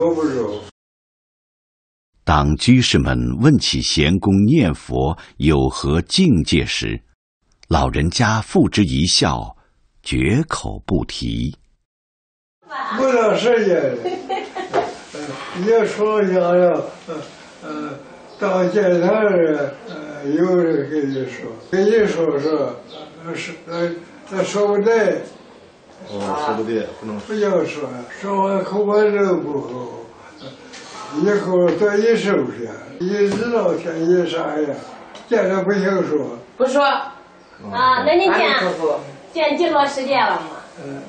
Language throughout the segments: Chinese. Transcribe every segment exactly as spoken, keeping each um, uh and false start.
我不รู้。 当居士们问起贤公念佛有何境界时，老人家付之一笑，绝口不提。 不长时间，也说想要，呃，到电台儿，呃，有人跟你说，跟你说说，是呃，那说不对。 哦，说不对，不能不要说，说完口感都不好，以后多一收拾，一知道天一啥样，见着不行说。 不说。 啊，那你见见几多时间了嘛？ 嗯，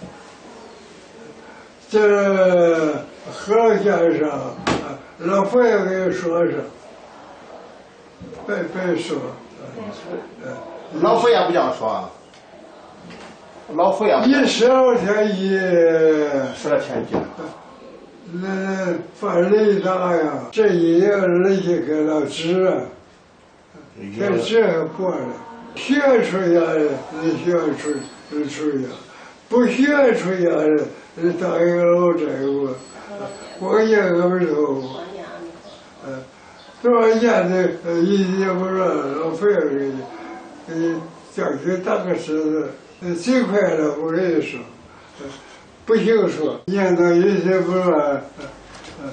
这和先生，老佛爷给说说，别别说， 嗯，老佛爷不这样说。老佛爷一十二天一十二天一那犯雷大呀，这一夜人家给了纸啊，这纸还过了，学出来的你学出出呀，不学出来的你当一个老债务，光年个不头，嗯，多少年的一也不让老费给你，给你叫去打个石子。最快了，我跟你说，不行说，念到一些不乱，嗯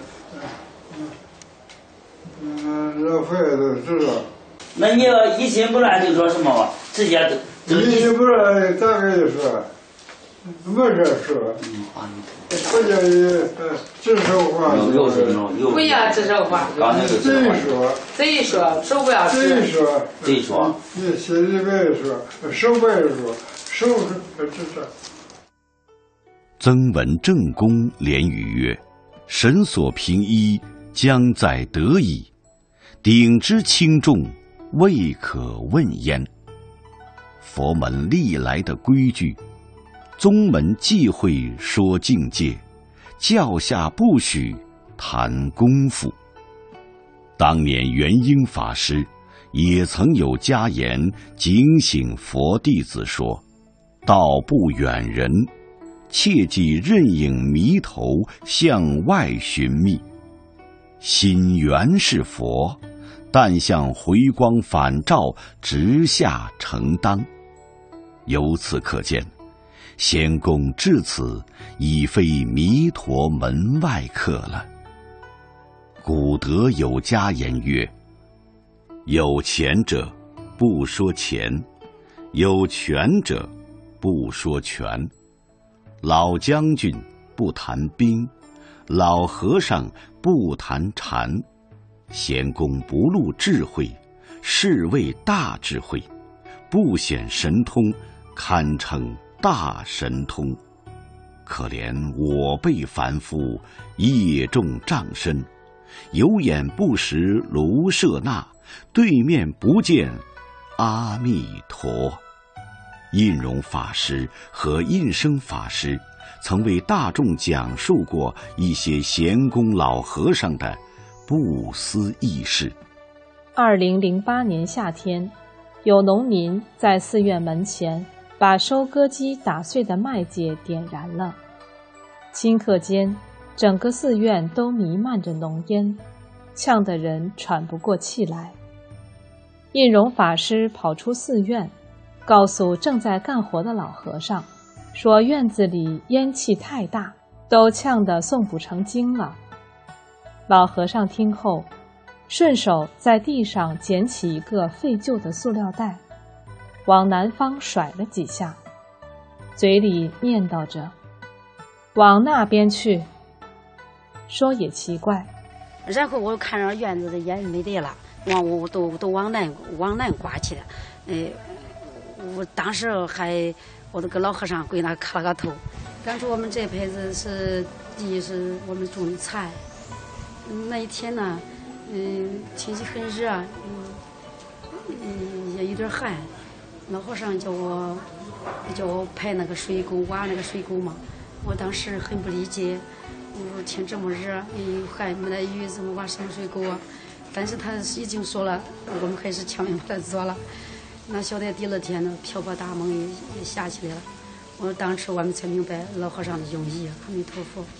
嗯嗯，老佛爷都知道。 那你要一心不乱就说什么吧？直接都。一心不乱咋跟你说？没事说。嗯啊。不叫你呃指手画脚。 不要指手画脚。 嘴说。 嘴说，手不要指。 嘴说。 嘴说。 你心里边说，手不要说。收拾这这。 曾文正公连语曰：“神所凭依，将在得矣。鼎之轻重，未可问焉。”佛门历来的规矩，宗门忌讳说境界，教下不许谈功夫。当年元婴法师也曾有家言警醒佛弟子说：“道不远人，切忌任影迷头向外寻觅。心原是佛，但向回光返照直下承当。”由此可见，仙公至此已非弥陀门外客了。古德有家言曰：“有钱者不说钱，有权者不说权，老将军不谈兵，老和尚不谈禅。贤公不露智慧，是谓大智慧；不显神通，堪称大神通。可怜我辈凡夫，业重障身，有眼不识卢舍那，对面不见阿弥陀。”印容法师和印生法师曾为大众讲述过一些贤公老和尚的不思议事。 二零零八年夏天，有农民在寺院门前把收割机打碎的麦秸点燃了，顷刻间，整个寺院都弥漫着浓烟，呛得人喘不过气来。印容法师跑出寺院，告诉正在干活的老和尚，说院子里烟气太大，都呛得诵不成经了。老和尚听后，顺手在地上捡起一个废旧的塑料袋，往南方甩了几下，嘴里念叨着：“往那边去。”说也奇怪。 然后我看着院子的烟没得了，往我都都往南往南刮去了，哎。我当时还，我都跟老和尚跪那磕了个头。当初我们这辈子是地是我们种的菜，那一天呢，嗯，天气很热，嗯，嗯，也有点寒。老和尚叫我叫我排那个水沟，挖那个水沟嘛。我当时很不理解，我说天这么热，又寒没得雨，怎么挖什么水沟啊？但是他已经说了，我们还是强行把它做了。那晓得第二天呢，瓢泼大梦也也下起来了。我当时我们才明白老和尚的用意，阿弥陀佛。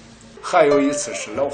还有一次是老